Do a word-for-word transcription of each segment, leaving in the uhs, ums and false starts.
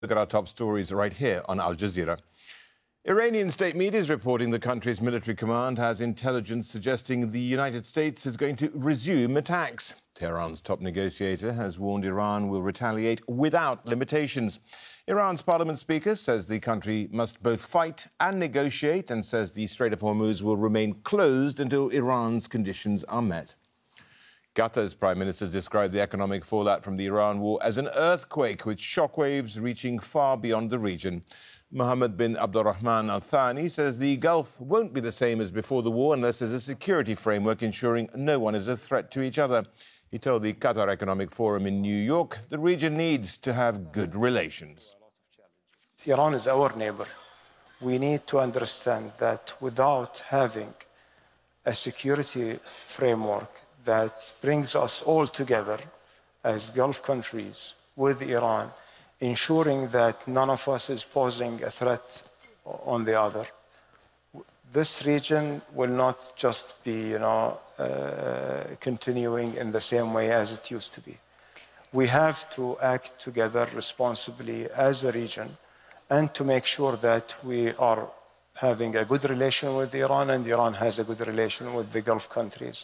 Look at our top stories right here on Al Jazeera. Iranian state media is reporting the country's military command has intelligence suggesting the United States is going to resume attacks. Tehran's top negotiator has warned Iran will retaliate without limitations. Iran's parliament speaker says the country must both fight and negotiate and says the Strait of Hormuz will remain closed until Iran's conditions are met. Qatar's prime minister described the economic fallout from the Iran war as an earthquake with shockwaves reaching far beyond the region. Mohammed bin Abdulrahman Al Thani says the Gulf won't be the same as before the war unless there's a security framework ensuring no one is a threat to each other. He told the Qatar Economic Forum in New York the region needs to have good relations. Iran is our neighbor. We need to understand that without having a security framework that brings us all together as Gulf countries with Iran, ensuring that none of us is posing a threat on the other. This region will not just be, you know, uh, continuing in the same way as it used to be. We have to act together responsibly as a region and to make sure that we are having a good relation with Iran and Iran has a good relation with the Gulf countries.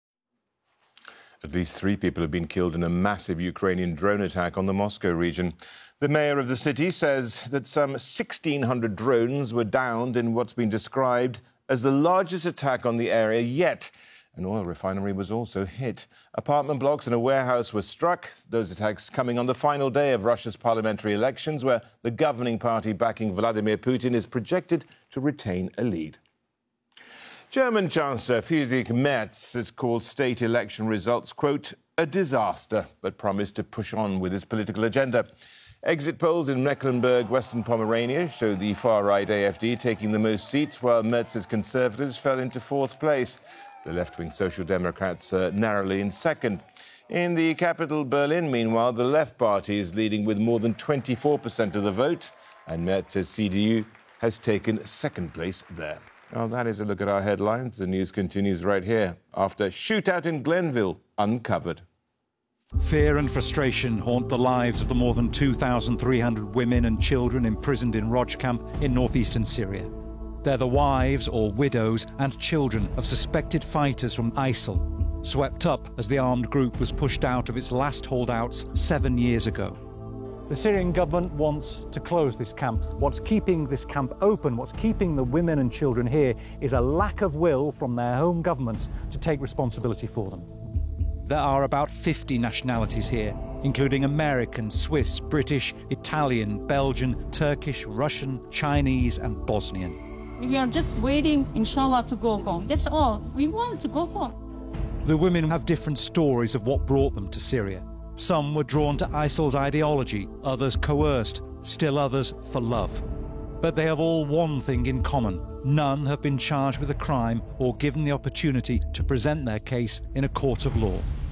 At least three people have been killed in a massive Ukrainian drone attack on the Moscow region. The mayor of the city says that some sixteen hundred drones were downed in what's been described as the largest attack on the area yet. An oil refinery was also hit. Apartment blocks and a warehouse were struck. Those attacks coming on the final day of Russia's parliamentary elections, where the governing party backing Vladimir Putin is projected to retain a lead. German Chancellor Friedrich Merz has called state election results, quote, a disaster, but promised to push on with his political agenda. Exit polls in Mecklenburg, Western Pomerania show the far-right A F D taking the most seats, while Merz's Conservatives fell into fourth place. The left-wing Social Democrats are narrowly in second. In the capital, Berlin, meanwhile, the Left Party is leading with more than twenty-four percent of the vote, and Merz's C D U has taken second place there. Well, that is a look at our headlines. The news continues right here after shootout in Glenville uncovered. Fear and frustration haunt the lives of the more than two thousand three hundred women and children imprisoned in Rojkamp in northeastern Syria. They're the wives or widows and children of suspected fighters from ISIL, swept up as the armed group was pushed out of its last holdouts seven years ago. The Syrian government wants to close this camp. What's keeping this camp open, what's keeping the women and children here, is a lack of will from their home governments to take responsibility for them. There are about fifty nationalities here, including American, Swiss, British, Italian, Belgian, Turkish, Russian, Chinese and Bosnian. We are just waiting, inshallah, to go home. That's all. We want to go home. The women have different stories of what brought them to Syria. Some were drawn to ISIL's ideology, others coerced, still others for love. But they have all one thing in common. None have been charged with a crime or given the opportunity to present their case in a court of law.